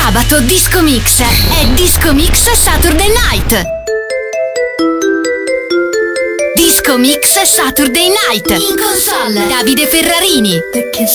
Sabato Disco Mix è Disco Mix Saturday Night. Disco Mix Saturday Night. In console Davide Ferrarini. Te che